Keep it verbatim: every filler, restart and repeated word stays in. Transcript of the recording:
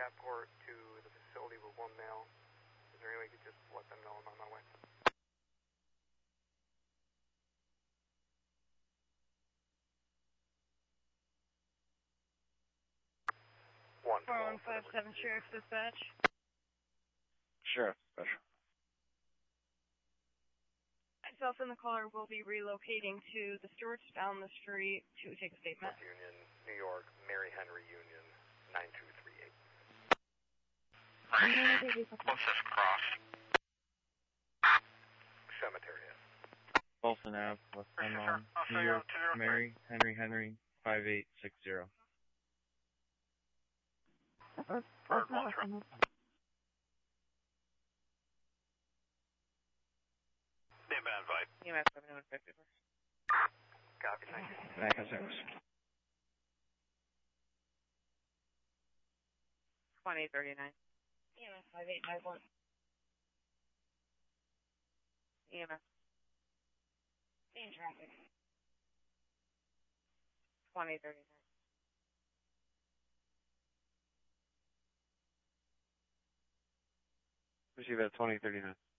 Davenport to the facility with one male. Is there any way you could just let them know I'm on my way? One four one five seven Sheriff Dispatch. Sheriff Dispatch. Myself and the caller will be relocating to the Stewart's down the street to take a statement. North Union, New York, Mary Henry Union, nine two three eight. What's this cross? Cemetery, yes. Bolson Ave, West Appreciate End sir. Lawn, I'll show New you York, out to zero three. Mary, Henry, Henry, five eight six zero. Bird one three. Stand by advice. E M S seventy-one fifty. Copy, thank you. Back of service. twenty thirty-nine. E M S five eight five one. E M S. In traffic. twenty thirty-nine. Receive that twenty thirty-nine.